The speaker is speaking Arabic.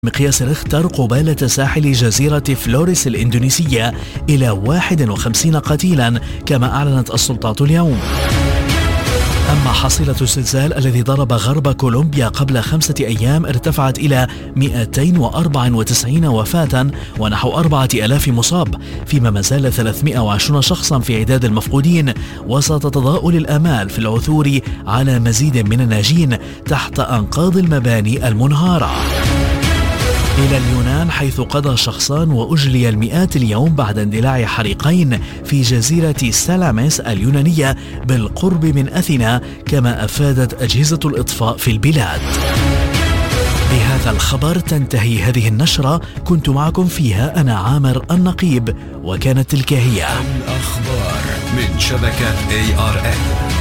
مقياس ريختر قبالة ساحل جزيرة فلوريس الإندونيسية إلى 51 قتيلا كما أعلنت السلطات اليوم. أما حصيلة الزلزال الذي ضرب غرب كولومبيا قبل 5 أيام ارتفعت إلى 294 وفاة ونحو 4000 مصاب، فيما ما زال 320 شخصا في عداد المفقودين، وسط تضاؤل الآمال في العثور على مزيد من الناجين تحت أنقاض المباني المنهارة. إلى اليونان، حيث قضى شخصان وأجلي المئات اليوم بعد اندلاع حريقين في جزيرة سالاميس اليونانية بالقرب من أثينا، كما أفادت أجهزة الإطفاء في البلاد. بهذا الخبر تنتهي هذه النشرة، كنت معكم فيها أنا عامر النقيب، وكانت تلك هي الأخبار من شبكة ARN.